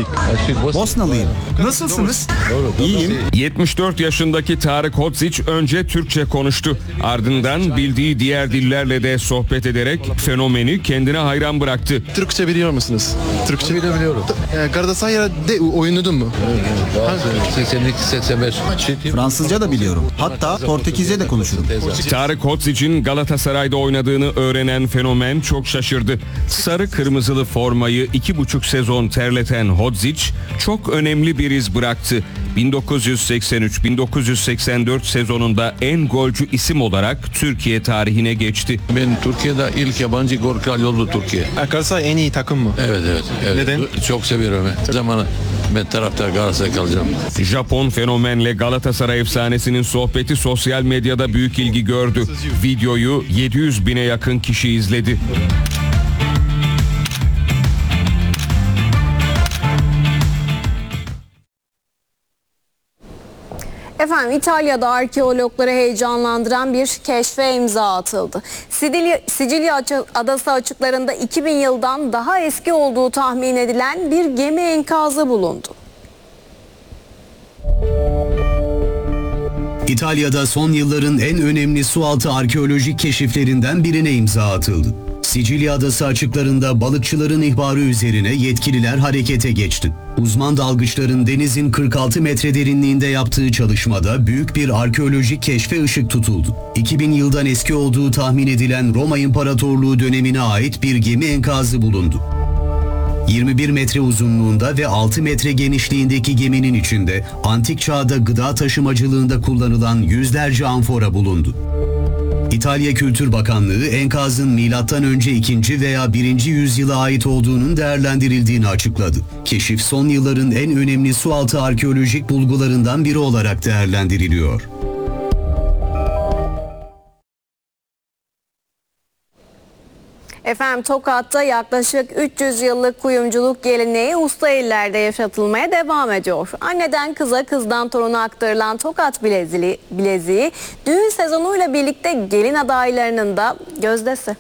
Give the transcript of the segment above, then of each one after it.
Bosnalıyım. Nasılsınız? İyiyim. 74 yaşındaki Tarık Hodzic önce Türkçe konuştu. Ardından bildiği diğer dillerle de sohbet ederek fenomeni kendine hayran bıraktı. Türkçe biliyor musunuz? Türkçe Biliyorum. Galatasaray'da oynadın mı? 82-85. Fransızca da biliyorum. Hatta Portekizce de konuşurum. Tarık Hodzic'in Galatasaray'da oynadığını öğrenen fenomen çok şaşırdı. Sarı kırmızılı formayı 2,5 sezon terleten Hodzic çok önemli bir iz bıraktı. 1983-1984 sezonunda en golcü isim olarak Türkiye tarihine geçti. Ben Türkiye'de ilk yabancı gol kralı oldu Türkiye. Galatasaray en iyi takım mı? Evet. Neden? Çok seviyorum. Zamanı ben taraftar Galatasaray kalacağım. Japon fenomenle Galatasaray efsanesinin sohbeti sosyal medyada büyük ilgi gördü. Videoyu 700 bine yakın kişi izledi. Efendim İtalya'da arkeologları heyecanlandıran bir keşfe imza atıldı. Sicilya Adası açıklarında 2000 yıldan daha eski olduğu tahmin edilen bir gemi enkazı bulundu. İtalya'da son yılların en önemli sualtı arkeolojik keşiflerinden birine imza atıldı. Sicilya Adası açıklarında balıkçıların ihbarı üzerine yetkililer harekete geçti. Uzman dalgıçların denizin 46 metre derinliğinde yaptığı çalışmada büyük bir arkeolojik keşfe ışık tutuldu. 2000 yıldan eski olduğu tahmin edilen Roma İmparatorluğu dönemine ait bir gemi enkazı bulundu. 21 metre uzunluğunda ve 6 metre genişliğindeki geminin içinde antik çağda gıda taşımacılığında kullanılan yüzlerce amfora bulundu. İtalya Kültür Bakanlığı enkazın M.Ö. 2. veya 1. yüzyıla ait olduğunun değerlendirildiğini açıkladı. Keşif son yılların en önemli sualtı arkeolojik bulgularından biri olarak değerlendiriliyor. Efendim Tokat'ta yaklaşık 300 yıllık kuyumculuk geleneği usta ellerde yaşatılmaya devam ediyor. Anneden kıza, kızdan toruna aktarılan Tokat bileziği düğün sezonuyla birlikte gelin adaylarının da gözdesi.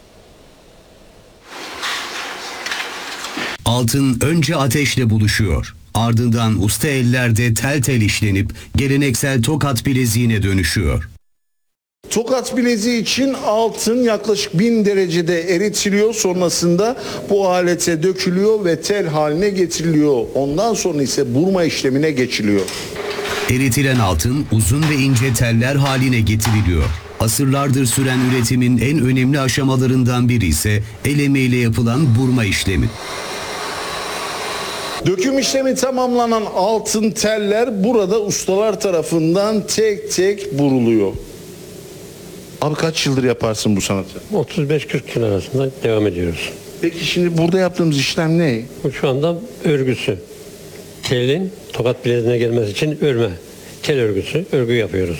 Altın önce ateşle buluşuyor. Ardından usta ellerde tel tel işlenip geleneksel Tokat bileziğine dönüşüyor. Tokat bileziği için altın yaklaşık 1000 derecede eritiliyor. Sonrasında bu alete dökülüyor ve tel haline getiriliyor. Ondan sonra ise burma işlemine geçiliyor. Eritilen altın uzun ve ince teller haline getiriliyor. Asırlardır süren üretimin en önemli aşamalarından biri ise el emeğiyle yapılan burma işlemi. Döküm işlemi tamamlanan altın teller burada ustalar tarafından tek tek buruluyor. Abi kaç yıldır yaparsın bu sanatı? 35-40 yıl arasında devam ediyoruz. Peki şimdi burada yaptığımız işlem ne? Bu şu anda örgüsü. Telin Tokat bileziğine gelmesi için örme. Tel örgüsü, örgü yapıyoruz.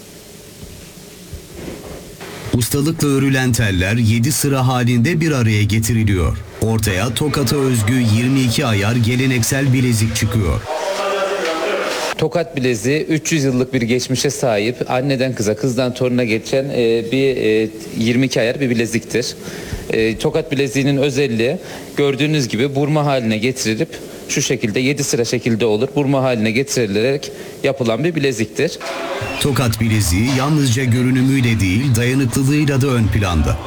Ustalıkla örülen teller 7 sıra halinde bir araya getiriliyor. Ortaya Tokat'a özgü 22 ayar geleneksel bilezik çıkıyor. Tokat bileziği 300 yıllık bir geçmişe sahip, anneden kıza, kızdan toruna geçen bir 22 ayar bir bileziktir. Tokat bileziğinin özelliği gördüğünüz gibi burma haline getirilip şu şekilde 7 sıra şekilde olur. Burma haline getirilerek yapılan bir bileziktir. Tokat bileziği yalnızca görünümüyle değil dayanıklılığıyla da ön planda.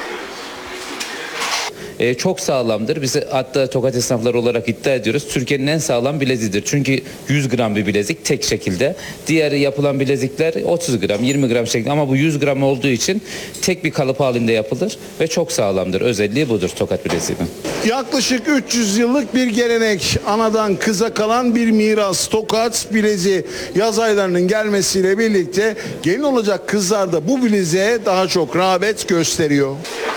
Çok sağlamdır. Biz hatta Tokat esnafları olarak iddia ediyoruz. Türkiye'nin en sağlam bileziğidir. Çünkü 100 gram bir bilezik tek şekilde. Diğer yapılan bilezikler 30 gram, 20 gram şeklinde ama bu 100 gram olduğu için tek bir kalıp halinde yapılır ve çok sağlamdır. Özelliği budur Tokat bileziğinin. Yaklaşık 300 yıllık bir gelenek, anadan kıza kalan bir miras. Tokat bileziği yaz aylarının gelmesiyle birlikte gelin olacak kızlar da bu bileziğe daha çok rağbet gösteriyor.